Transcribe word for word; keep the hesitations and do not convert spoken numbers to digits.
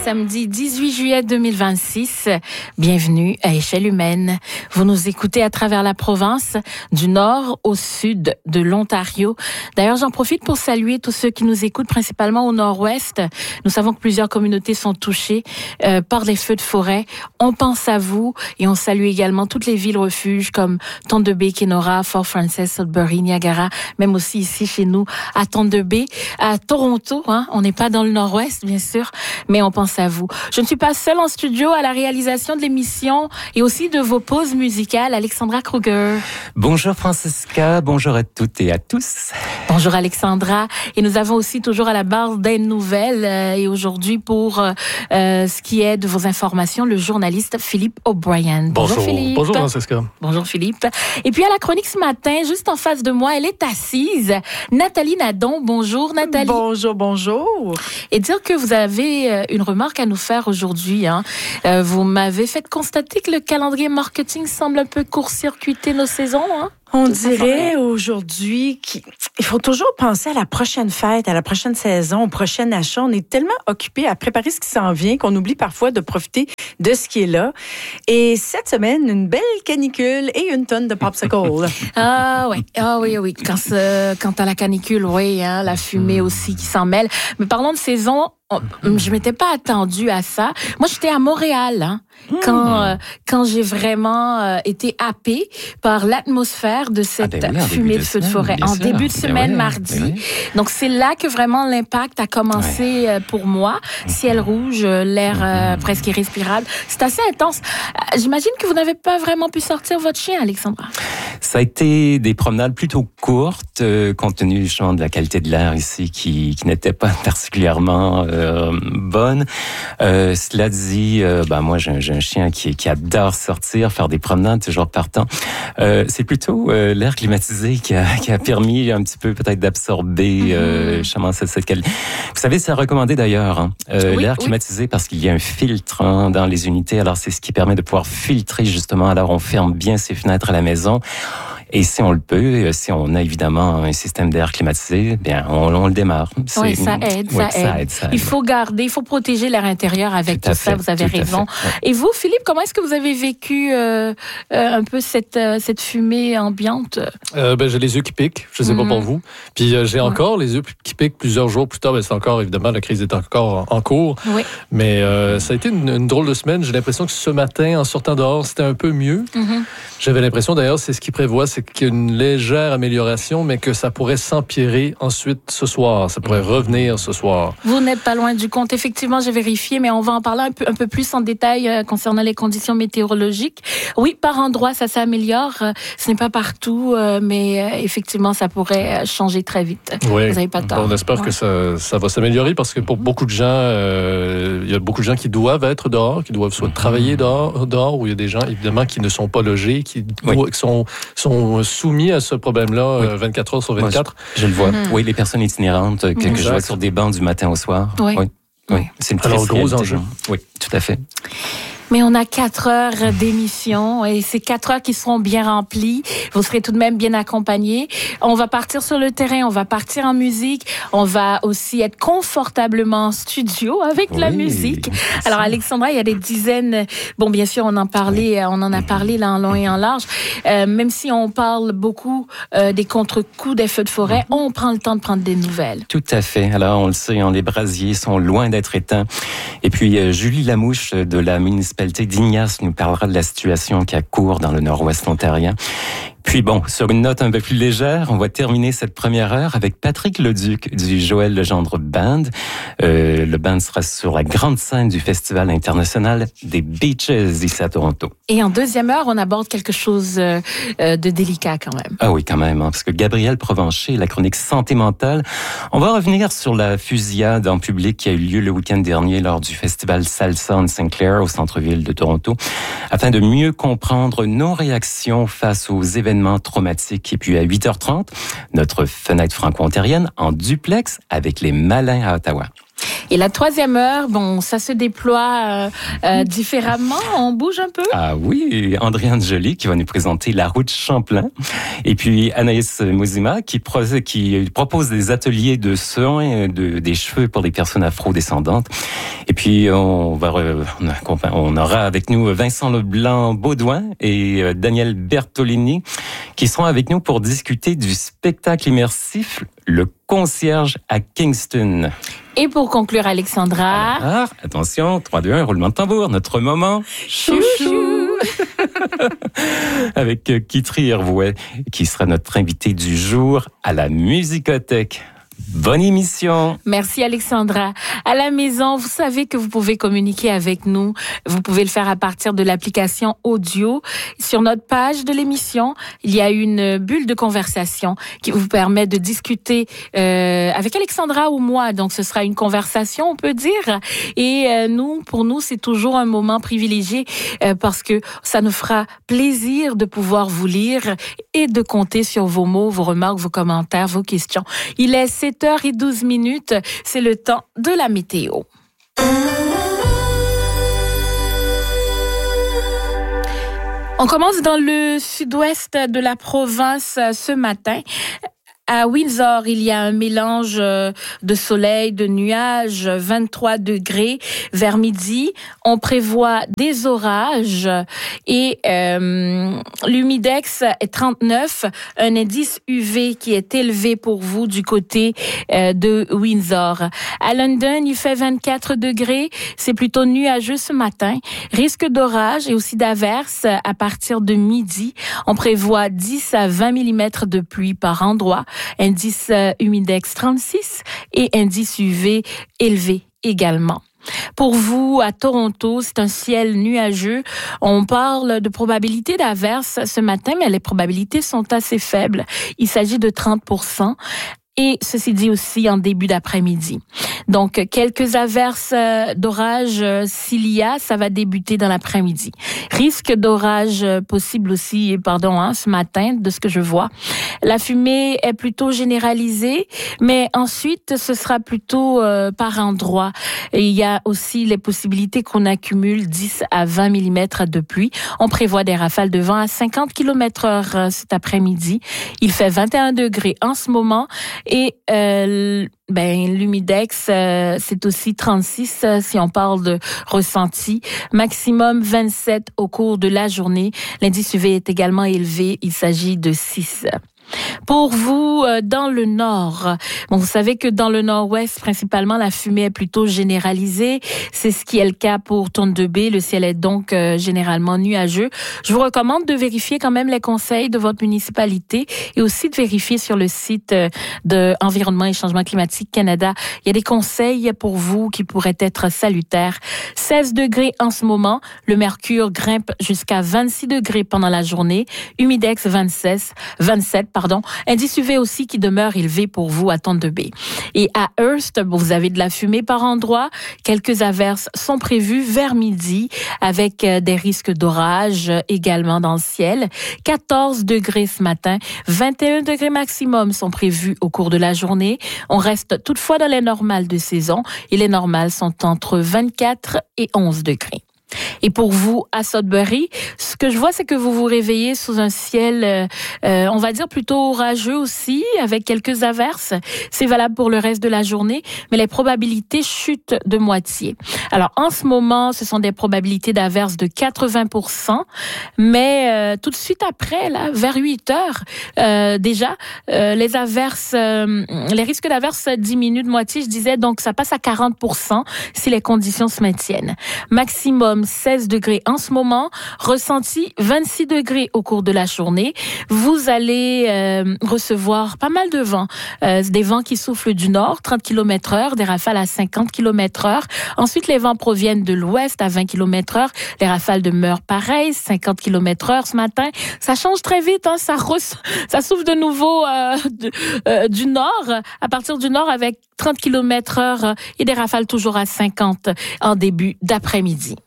samedi dix-huit juillet deux mille vingt-six. Bienvenue à Échelle humaine. Vous nous écoutez à travers la province, du nord au sud de l'Ontario. D'ailleurs, j'en profite pour saluer tous ceux qui nous écoutent, principalement au nord-ouest. Nous savons que plusieurs communautés sont touchées euh, par les feux de forêt. On pense à vous et on salue également toutes les villes refuges comme Thunder Bay, Kenora, Fort Frances, Sudbury, Niagara, même aussi ici chez nous à Thunder Bay, à Toronto. Hein, on n'est pas dans le nord-ouest, bien sûr, mais on pense à vous. Je ne suis pas seule en studio à la réalisation de l'émission et aussi de vos pauses musicales. Alexandra Kruger. Bonjour Francesca, bonjour à toutes et à tous. Bonjour Alexandra. Et nous avons aussi toujours à la barre des nouvelles euh, et aujourd'hui pour euh, ce qui est de vos informations, le journaliste Philippe O'Brien. Bonjour, bonjour Philippe. Bonjour Francesca. Bonjour Philippe. Et puis à la chronique ce matin, juste en face de moi, elle est assise. Nathalie Nadon. Bonjour Nathalie. Bonjour, bonjour. Et dire que vous avez une remarque à nous faire aujourd'hui. Hein. Euh, vous m'avez fait constater que le calendrier marketing semble un peu court-circuiter nos saisons. Hein. On dirait aujourd'hui qu'il faut toujours penser à la prochaine fête, à la prochaine saison, au prochain achat. On est tellement occupé à préparer ce qui s'en vient qu'on oublie parfois de profiter de ce qui est là. Et cette semaine, une belle canicule et une tonne de popsicle. Ah oui, ah oui, oui. Quand, quand à la canicule, oui, hein, la fumée aussi qui s'en mêle. Mais parlons de saison. Je m'étais pas attendue à ça. Moi, j'étais à Montréal hein, mmh. quand euh, quand j'ai vraiment euh, été happée par l'atmosphère de cette ah ben oui, fumée de feu de forêt en sûr. début de semaine ben oui, mardi. Ben oui. Donc c'est là que vraiment l'impact a commencé ouais. pour moi. Ciel rouge, l'air euh, presque irrespirable. C'est assez intense. J'imagine que vous n'avez pas vraiment pu sortir votre chien, Alexandra. Ça a été des promenades plutôt courtes, euh, compte tenu justement de la qualité de l'air ici qui qui n'était pas particulièrement euh, Euh, bonne. Euh, cela dit, euh, ben moi j'ai, j'ai un chien qui, qui adore sortir, faire des promenades, toujours partant. Euh, c'est plutôt euh, l'air climatisé qui a, qui a permis un petit peu peut-être d'absorber euh, justement cette, cette qualité. Vous savez, c'est recommandé d'ailleurs, hein, euh, oui, l'air oui. climatisé parce qu'il y a un filtre hein, dans les unités. Alors c'est ce qui permet de pouvoir filtrer justement. Alors on ferme bien ses fenêtres à la maison. Et si on le peut, si on a évidemment un système d'air climatisé, bien, on, on le démarre. C'est, oui, ça aide, oui, ça, ça aide. aide. Ça aide. Il faut garder, il faut protéger l'air intérieur avec tout, tout ça, fait, vous avez raison. Fait, ouais. Et vous, Philippe, comment est-ce que vous avez vécu euh, euh, un peu cette, euh, cette fumée ambiante? Euh, ben, j'ai les yeux qui piquent, je ne sais mm-hmm. pas pour vous. Puis euh, j'ai ouais. encore les yeux qui piquent plusieurs jours plus tard. Ben, c'est encore, évidemment, la crise est encore en, en cours. Oui. Mais euh, ça a été une, une drôle de semaine. J'ai l'impression que ce matin, en sortant dehors, c'était un peu mieux. Mm-hmm. J'avais l'impression, d'ailleurs, c'est ce qui prévoit, c'est qu'il y a une légère amélioration, mais que ça pourrait s'empirer ensuite ce soir. Ça pourrait revenir ce soir. Vous n'êtes pas loin du compte. Effectivement, j'ai vérifié, mais on va en parler un peu, un peu plus en détail euh, concernant les conditions météorologiques. Oui, par endroits, ça s'améliore. Euh, ce n'est pas partout, euh, mais euh, effectivement, ça pourrait changer très vite. Oui. Vous n'avez pas tort. On espère ouais. que ça, ça va s'améliorer parce que pour beaucoup de gens, euh, il y a beaucoup de gens qui doivent être dehors, qui doivent soit travailler dehors, dehors, ou il y a des gens, évidemment, qui ne sont pas logés, qui, oui. qui sont, sont soumis à ce problème-là oui. vingt-quatre heures sur vingt-quatre. Moi, je, je le vois. Mm-hmm. Oui, les personnes itinérantes que, que je vois sur des bancs du matin au soir. Oui. Oui. oui. C'est une Alors, gros enjeu. Oui, tout à fait. Mais on a quatre heures d'émission et ces quatre heures qui seront bien remplies. Vous serez tout de même bien accompagnés. On va partir sur le terrain, on va partir en musique. On va aussi être confortablement en studio avec oui, la musique. Alors Alexandra, il y a des dizaines... Bon, bien sûr, on en parlait, oui. on en a parlé là en long et en large. Euh, même si on parle beaucoup euh, des contre-coups des feux de forêt, mm-hmm. on prend le temps de prendre des nouvelles. Tout à fait. Alors, on le sait, hein, les brasiers sont loin d'être éteints. Et puis, euh, Julie Lamouche de la municipalité d'Ignace nous parlera de la situation qui a cours dans le nord-ouest ontarien. Puis bon, sur une note un peu plus légère, on va terminer cette première heure avec Patrick Leduc du Joël Legendre Band. Euh, le band sera sur la grande scène du Festival international des Beaches ici à Toronto. Et en deuxième heure, on aborde quelque chose euh, de délicat quand même. Ah oui, quand même, hein, parce que Gabrielle Provencher, la chronique santé mentale, on va revenir sur la fusillade en public qui a eu lieu le week-end dernier lors du Festival Salsa en Saint Clair au centre-ville de Toronto, afin de mieux comprendre nos réactions face aux événements traumatiques. Et puis à huit heures trente, notre fenêtre franco-ontarienne en duplex avec les Malins à Ottawa. Et la troisième heure, bon, ça se déploie euh, euh, différemment, on bouge un peu. Ah oui, Andréane Joly qui va nous présenter la route Champlain. Et puis Anaïs Mouzima qui, pro- qui propose des ateliers de soins de, des cheveux pour les personnes afro-descendantes. Et puis on, va, on, a, on aura avec nous Vincent Leblanc-Baudouin et Daniel Bertolini qui seront avec nous pour discuter du spectacle immersif Le Concierge à Kingston. Et pour conclure, Alexandra... Alors, attention, trois, deux, un, roulement de tambour, notre moment chouchou avec Kitri Hervouet, qui sera notre invité du jour à la Musicothèque. Bonne émission. Merci Alexandra. À la maison, vous savez que vous pouvez communiquer avec nous. Vous pouvez le faire à partir de l'application audio. Sur notre page de l'émission, il y a une bulle de conversation qui vous permet de discuter euh, avec Alexandra ou moi. Donc, ce sera une conversation, on peut dire. Et euh, nous, pour nous, c'est toujours un moment privilégié euh, parce que ça nous fera plaisir de pouvoir vous lire et de compter sur vos mots, vos remarques, vos commentaires, vos questions. Il est sept heures douze minutes, c'est le temps de la météo. On commence dans le sud-ouest de la province ce matin. À Windsor, il y a un mélange de soleil, de nuages, vingt-trois degrés vers midi. On prévoit des orages et euh, l'humidex est trente-neuf, un indice U V qui est élevé pour vous du côté euh, de Windsor. À London, il fait vingt-quatre degrés, c'est plutôt nuageux ce matin. Risque d'orage et aussi d'averses à partir de midi. On prévoit dix à vingt millimètres de pluie par endroit. Indice euh, humidex trente-six et indice U V élevé également. Pour vous, à Toronto, c'est un ciel nuageux. On parle de probabilité d'averse ce matin, mais les probabilités sont assez faibles. Il s'agit de trente pour cent. Et ceci dit aussi en début d'après-midi. Donc, quelques averses d'orage s'il y a, ça va débuter dans l'après-midi. Risque d'orage possible aussi, pardon, hein, ce matin, de ce que je vois. La fumée est plutôt généralisée, mais ensuite, ce sera plutôt euh, par endroit. Et il y a aussi les possibilités qu'on accumule dix à vingt millimètres de pluie. On prévoit des rafales de vent à cinquante kilomètres heure cet après-midi. Il fait vingt et un degrés en ce moment. Et euh, ben l'humidex, euh, c'est aussi trente-six euh, si on parle de ressenti. Maximum vingt-sept au cours de la journée. L'indice U V est également élevé. Il s'agit de six. Pour vous, euh, dans le nord, bon, vous savez que dans le nord-ouest, principalement, la fumée est plutôt généralisée. C'est ce qui est le cas pour Thunder Bay. Le ciel est donc euh, généralement nuageux. Je vous recommande de vérifier quand même les conseils de votre municipalité et aussi de vérifier sur le site euh, de Environnement et Changement climatique Canada. Il y a des conseils pour vous qui pourraient être salutaires. seize degrés en ce moment. Le mercure grimpe jusqu'à vingt-six degrés pendant la journée. Humidex vingt-six, vingt-sept, pardon. Indice U V aussi qui demeure élevé pour vous à Thunder Bay. Et à Hearst, vous avez de la fumée par endroit. Quelques averses sont prévues vers midi avec des risques d'orage également dans le ciel. quatorze degrés ce matin. vingt et un degrés maximum sont prévus au cours de la journée. On reste toutefois dans les normales de saison et les normales sont entre vingt-quatre et onze degrés. Et pour vous, à Sudbury, ce que je vois, c'est que vous vous réveillez sous un ciel, euh, euh, on va dire plutôt orageux aussi, avec quelques averses. C'est valable pour le reste de la journée, mais les probabilités chutent de moitié. Alors, en ce moment, ce sont des probabilités d'averses de quatre-vingts pour cent, mais euh, tout de suite après, là, vers huit heures, euh, déjà, euh, les averses, euh, les risques d'averses diminuent de moitié, je disais, donc ça passe à quarante pour cent si les conditions se maintiennent. Maximum seize degrés en ce moment, ressenti vingt-six degrés au cours de la journée. Vous allez euh, recevoir pas mal de vent, euh, des vents qui soufflent du nord, trente kilomètres heure, des rafales à cinquante kilomètres heure. Ensuite, les vents proviennent de l'ouest à vingt kilomètres heure. Les rafales demeurent pareilles, cinquante kilomètres heure ce matin. Ça change très vite, hein, ça, re- ça souffle de nouveau euh, de, euh, du nord, à partir du nord avec trente kilomètres heure et des rafales toujours à cinquante en début d'après-midi.